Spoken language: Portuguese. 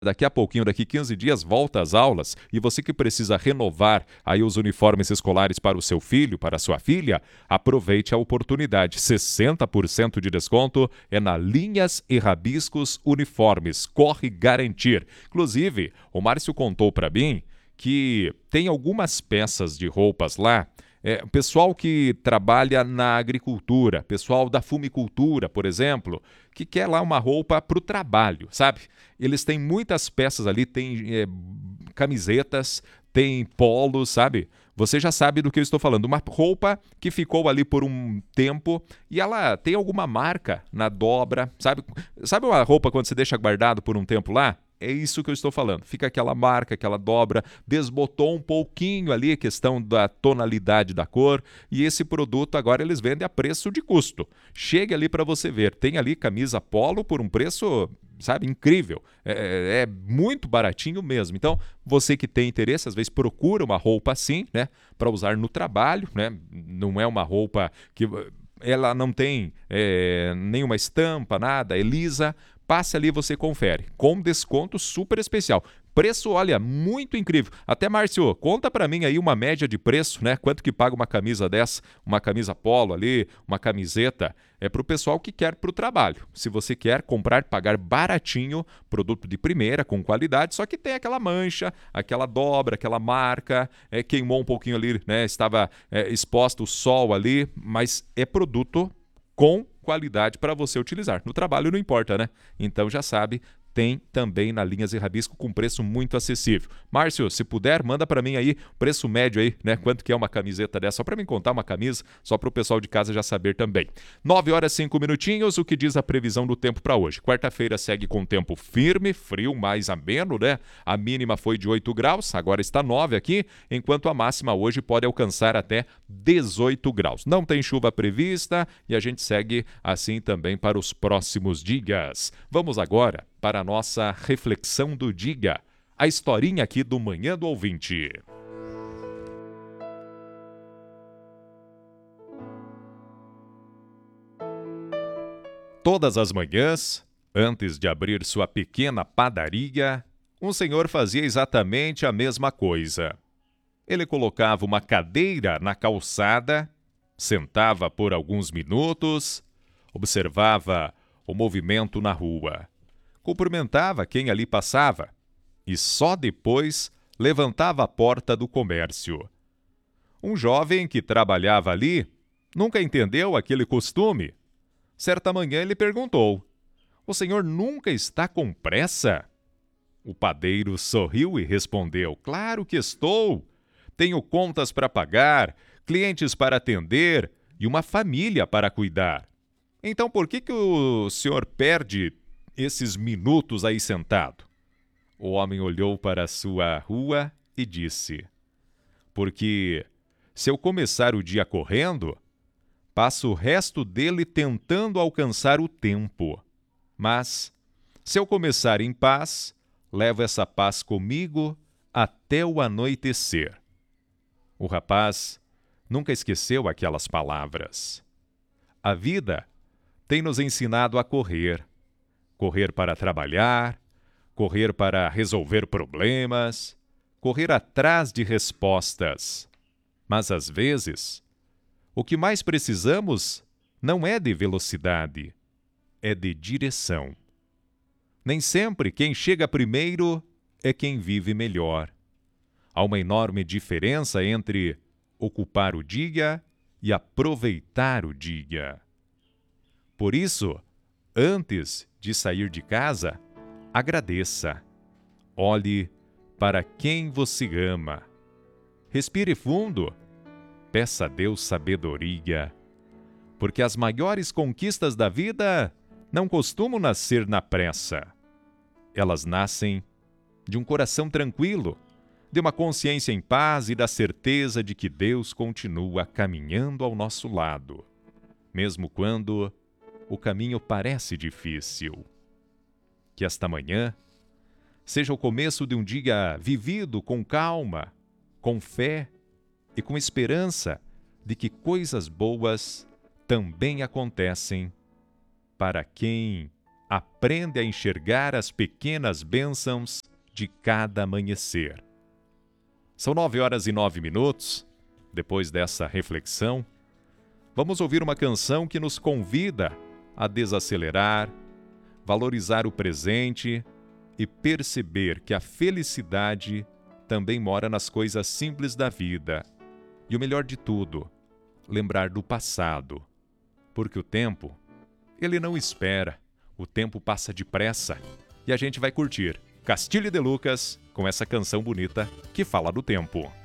Daqui a pouquinho, daqui 15 dias, volta às aulas e você que precisa renovar aí os uniformes escolares para o seu filho, para a sua filha, aproveite a oportunidade. 60% de desconto é na Linhas e Rabiscos Uniformes. Corre garantir. Inclusive, o Márcio contou para mim que tem algumas peças de roupas lá. Pessoal que trabalha na agricultura, pessoal da fumicultura, por exemplo, que quer lá uma roupa para o trabalho, sabe? Eles têm muitas peças ali, tem camisetas, tem polos, sabe? Você já sabe do que eu estou falando. Uma roupa que ficou ali por um tempo e ela tem alguma marca na dobra, sabe? Sabe uma roupa quando você deixa guardado por um tempo lá? É isso que eu estou falando. Fica aquela marca, aquela dobra, desbotou um pouquinho ali a questão da tonalidade da cor e esse produto agora eles vendem a preço de custo. Chegue ali para você ver. Tem ali camisa polo por um preço, sabe, incrível. É muito baratinho mesmo. Então, você que tem interesse, às vezes procura uma roupa assim, né, para usar no trabalho, né? Não é uma roupa que ela não tem nenhuma estampa, nada, é lisa. Passe ali e você confere, com desconto super especial. Preço, olha, muito incrível. Até, Márcio, conta para mim aí uma média de preço, né? Quanto que paga uma camisa dessa, uma camisa polo ali, uma camiseta. É para o pessoal que quer para o trabalho. Se você quer comprar, pagar baratinho, produto de primeira, com qualidade, só que tem aquela mancha, aquela dobra, aquela marca, queimou um pouquinho ali, né? Estava exposto o sol ali, mas é produto com qualidade para você utilizar. No trabalho não importa, né? Então já sabe, tem também na Linhas e Rabisco com preço muito acessível. Márcio, se puder, manda para mim aí preço médio aí, né? Quanto que é uma camiseta dessa? Só para mim contar uma camisa, só para o pessoal de casa já saber também. 9 horas e 5 minutinhos, o que diz a previsão do tempo para hoje. Quarta-feira segue com tempo firme, frio, mais ameno, né? A mínima foi de 8 graus, agora está 9 aqui, enquanto a máxima hoje pode alcançar até 18 graus. Não tem chuva prevista e a gente segue assim também para os próximos dias. Vamos agora para a nossa reflexão do dia, a historinha aqui do Manhã do Ouvinte. Todas as manhãs, antes de abrir sua pequena padaria, um senhor fazia exatamente a mesma coisa. Ele colocava uma cadeira na calçada, sentava por alguns minutos, observava o movimento na rua, cumprimentava quem ali passava e só depois levantava a porta do comércio. Um jovem que trabalhava ali nunca entendeu aquele costume. Certa manhã ele perguntou: "O senhor nunca está com pressa?" O padeiro sorriu e respondeu: "Claro que estou. Tenho contas para pagar, clientes para atender e uma família para cuidar. Então por que o senhor perde esses minutos aí sentado?" O homem olhou para a sua rua e disse: "Porque se eu começar o dia correndo, passo o resto dele tentando alcançar o tempo. Mas se eu começar em paz, levo essa paz comigo até o anoitecer." O rapaz nunca esqueceu aquelas palavras. A vida tem nos ensinado a correr. Correr para trabalhar, correr para resolver problemas, correr atrás de respostas. Mas às vezes, o que mais precisamos não é de velocidade, é de direção. Nem sempre quem chega primeiro é quem vive melhor. Há uma enorme diferença entre ocupar o dia e aproveitar o dia. Por isso, antes de sair de casa, agradeça. Olhe para quem você ama. Respire fundo. Peça a Deus sabedoria. Porque as maiores conquistas da vida não costumam nascer na pressa. Elas nascem de um coração tranquilo, de uma consciência em paz e da certeza de que Deus continua caminhando ao nosso lado, mesmo quando o caminho parece difícil. Que esta manhã seja o começo de um dia vivido com calma, com fé e com esperança de que coisas boas também acontecem para quem aprende a enxergar as pequenas bênçãos de cada amanhecer. São 9h09. Depois dessa reflexão, vamos ouvir uma canção que nos convida a desacelerar, valorizar o presente e perceber que a felicidade também mora nas coisas simples da vida. E o melhor de tudo, lembrar do passado. Porque o tempo, ele não espera. O tempo passa depressa. E a gente vai curtir Castilho de Lucas com essa canção bonita que fala do tempo.